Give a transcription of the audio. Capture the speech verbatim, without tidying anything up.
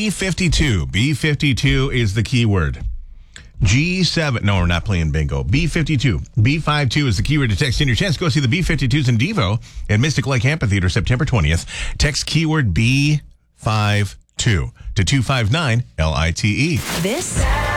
B fifty-two. B fifty-two is the keyword. G seven. No, we're not playing bingo. B fifty-two. B fifty-two is the keyword to text in your chance. Go see the B fifty-twos in Devo at Mystic Lake Amphitheater September twentieth. Text keyword B fifty-two to two five nine L I T E. This